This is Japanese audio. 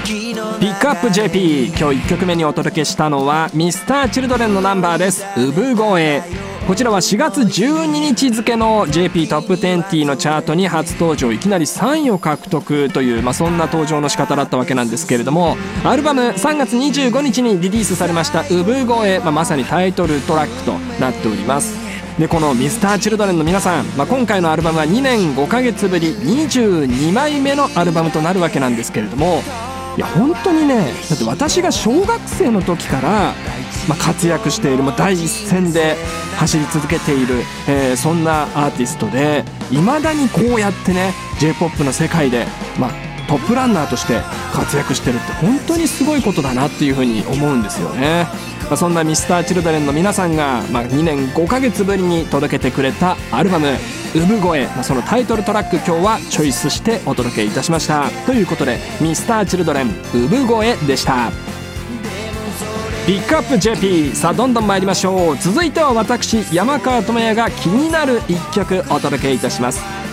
ピックアップ JP、 今日1曲目にお届けしたのは Mr.Children のナンバーです。産声。こちらは4月12日付の JP トップ20のチャートに初登場、いきなり3位を獲得という、そんな登場の仕方だったわけなんですけれども、アルバム3月25日にリリースされました産声、まさにタイトルトラックとなっております。でこの Mr.Children の皆さん、今回のアルバムは2年5ヶ月ぶり22枚目のアルバムとなるわけなんですけれども、いや本当にね、だって私が小学生の時から、活躍している、第一線で走り続けている、そんなアーティストで、未だにこうやってね J-POP の世界で、トップランナーとして活躍してるって本当にすごいことだなっていうふうに思うんですよね。そんな Mr.Children の皆さんが、2年5ヶ月ぶりに届けてくれたアルバム産声、そのタイトルトラック今日はチョイスしてお届けいたしました。ということで Mr.Children 産声でした。ピックアップ JP、 さあどんどん参りましょう。続いては私山川智也が気になる一曲お届けいたします。